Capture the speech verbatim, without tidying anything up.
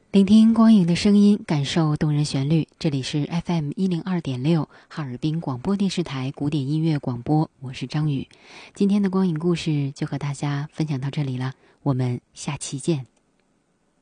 聆听光影的声音，感受动人旋律。这里是 F M 一零二点六哈尔滨广播电视台古典音乐广播，我是张宇。今天的光影故事就和大家分享到这里了，我们下期见。